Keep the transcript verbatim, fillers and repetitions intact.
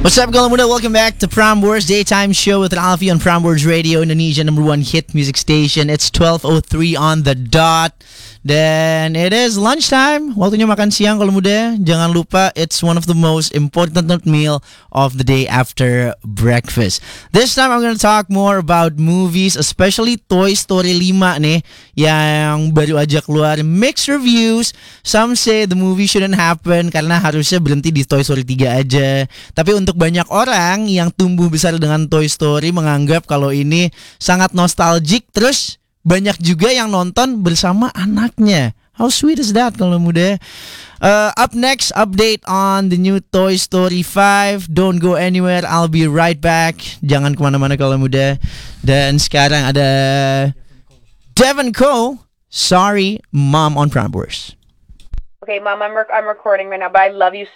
What's up, Galang Muda? Welcome back to Prambors Daytime Show with Alfie on Prambors Radio, Indonesia number one hit music station. It's twelve oh three on the dot. Then it is lunchtime. Waktunya makan siang, kalau muda. Jangan lupa, it's one of the most important meal of the day after breakfast. This time, I'm going to talk more about movies, especially Toy Story five nih, yang baru aja keluar. Mixed reviews. Some say the movie shouldn't happen karena harusnya berhenti di Toy Story three aja. Tapi untuk banyak orang yang tumbuh besar dengan Toy Story menganggap kalau ini sangat nostalgic, terus banyak juga yang nonton bersama anaknya. How sweet is that, kalau muda? Uh, up next, update on the new Toy Story five. Don't go anywhere, I'll be right back. Jangan kemana-mana kalau muda. Dan sekarang ada Devon Cole, Sorry Mom on Prambors. Okay, Mom, I'm rec- I'm recording right now, but I love you